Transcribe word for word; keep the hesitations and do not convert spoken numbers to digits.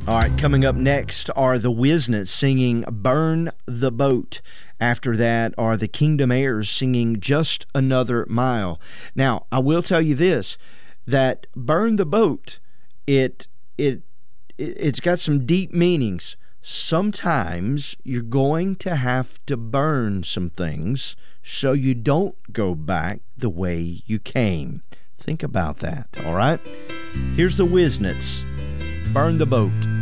All right, coming up next are the Wiznets singing Burn the Boat. After that are the Kingdom Heirs singing Just Another Mile. Now, I will tell you this, that Burn the Boat, it it it's got some deep meanings. Sometimes you're going to have to burn some things so you don't go back the way you came. Think about that, all right? Here's the Wiznets, Burn the Boat.